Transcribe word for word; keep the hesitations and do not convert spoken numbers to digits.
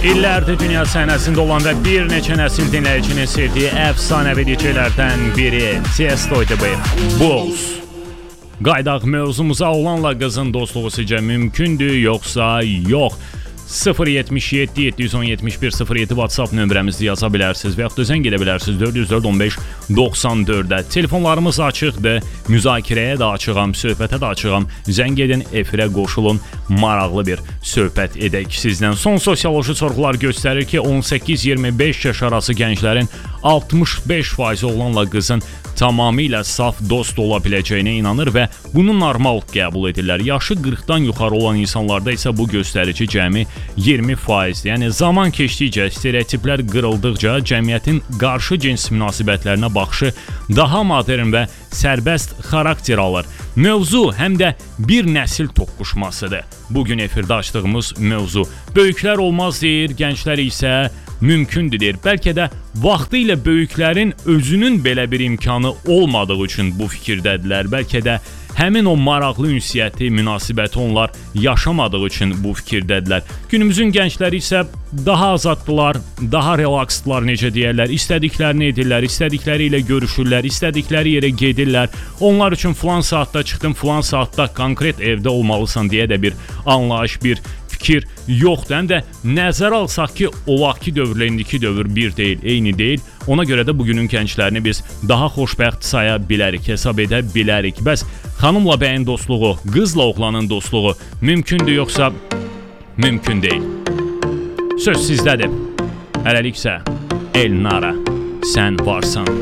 İllərdir dünya səhnəsində olan və bir neçə nəsil dinləyicinin sevdiyi əfsanəvi D J-lərdən biri Tiesto'ydu bu. Bulls. Qaydaq mövzumuza olanla qızın dostluğu sizcə mümkündür, yoxsa yox? sıfır yetmiş yeddi yeddi yüz on yetmiş bir sıfır yeddi WhatsApp nömrəmizdə yaza bilərsiniz və yaxud da zəng edə bilərsiniz dörd yüz dörd on beş doxsan dördə. Telefonlarımız açıqdır, müzakirəyə də açığam, söhbətə də açığam. Zəng edin, efirə qoşulun, maraqlı bir söhbət edək sizlə. Son sosioloji sorğular göstərir ki, on səkkiz iyirmi beş yaş arası gənclərin altmış beş faizi oğlanla qızın tamamilə saf dost ola biləcəyinə inanır və bunu normal qəbul edirlər. Yaşı qırxdan yuxarı olan insanlarda isə bu göstərici cəmi iyirmi faizdir. Yəni zaman keçdikcə, stereotiplər qırıldıqca cəmiyyətin qarşı cins münasibətlərinə baxışı daha modern və sərbəst xarakter alır. Mövzu həm də bir nəsil toqquşmasıdır. Bugün efirdə açdığımız mövzu. Böyüklər olmaz deyir, gənclər isə mümkündür deyir. Bəlkə də vaxtı ilə böyüklərin özünün belə bir imkanı olmadığı üçün bu fikirdədirlər. Bəlkə də həmin o maraqlı ünsiyyəti, münasibəti onlar yaşamadığı üçün bu fikirdədirlər. Günümüzün gəncləri isə daha azaddılar, daha relaksdılar, necə deyərlər. İstədiklərini edirlər, istədikləri ilə görüşürlər, istədikləri yerə gedirlər. Onlar üçün filan saatda çıxdım, filan saatda konkret evdə olmalısan deyə də bir anlayış, bir fikir yoxdur. Həm də nəzərə alsaq ki, o vaxtki dövrlə indiki dövr bir deyil, eyni deyil. Ona görə də bugünün gənclərini biz daha xoşbəxt saya bilərik, hesab edə bilərik. Bəs xanımla bəyin dostluğu, qızla oğlanın dostluğu mümkündür yoxsa mümkün deyil? Söz sizdədir. Hələliksə Elnara, sən varsan.